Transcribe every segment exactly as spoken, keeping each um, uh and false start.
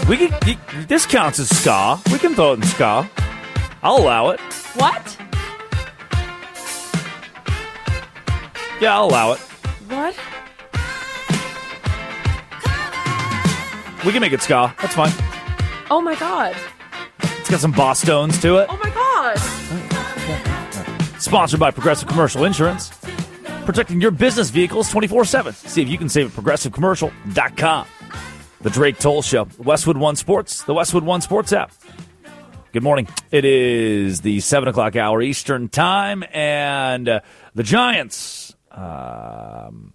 We can, this counts as ska. We can throw it in ska. I'll allow it. What? Yeah, I'll allow it. What? We can make it ska. That's fine. Oh, my God. It's got some boss tones to it. Oh, my God. Sponsored by Progressive Commercial Insurance. Protecting your business vehicles twenty-four seven. See if you can save at progressive commercial dot com. The Drake Toll Show. Westwood One Sports. The Westwood One Sports app. Good morning. It is the seven o'clock hour Eastern time, and uh, the Giants um,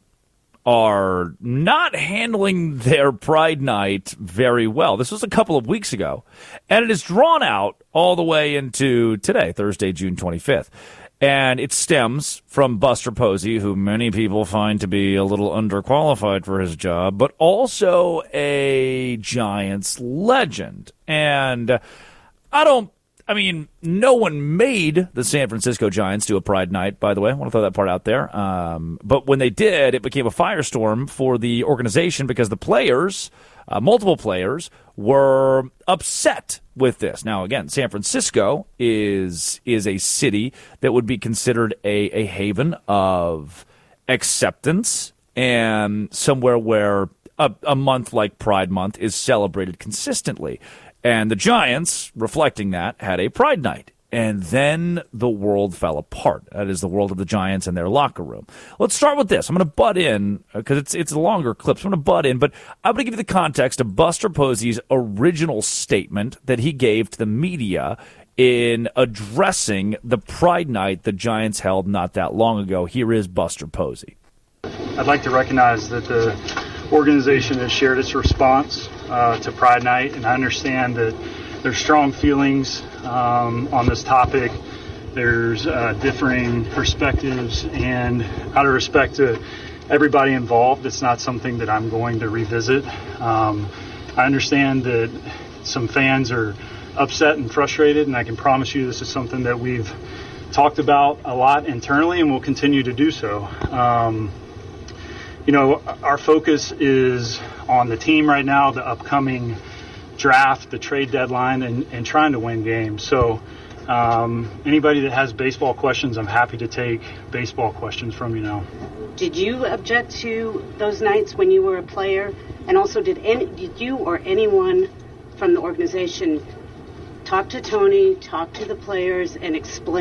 are not handling their Pride Night very well. This was a couple of weeks ago, and it is drawn out all the way into today, Thursday, June twenty-fifth. And it stems from Buster Posey, who many people find to be a little underqualified for his job, but also a Giants legend. And I don't, I mean, no one made the San Francisco Giants do a Pride Night, by the way. I want to throw that part out there. Um, but when they did, it became a firestorm for the organization because the players, uh, multiple players, were upset with this. Now, again, San Francisco is is a city that would be considered a, a haven of acceptance and somewhere where a, a month like Pride Month is celebrated consistently. And the Giants, reflecting that, had a Pride Night. And then the world fell apart. That is the world of the Giants and their locker room. Let's start with this. I'm going to butt in, because it's it's a longer clip, so I'm going to butt in. But I'm going to give you the context of Buster Posey's original statement that he gave to the media in addressing the Pride Night the Giants held not that long ago. Here is Buster Posey. I'd like to recognize that the organization has shared its response uh, to Pride Night, and I understand that there's strong feelings um, on this topic. There's uh, differing perspectives, and out of respect to everybody involved, it's not something that I'm going to revisit. Um, I understand that some fans are upset and frustrated, and I can promise you this is something that we've talked about a lot internally and will continue to do so. Um, you know, our focus is on the team right now, the upcoming draft, the trade deadline, and, and trying to win games. So um, anybody that has baseball questions, I'm happy to take baseball questions from you now. Did you object to those nights when you were a player? And also, did any, did you or anyone from the organization talk to Tony, talk to the players, and explain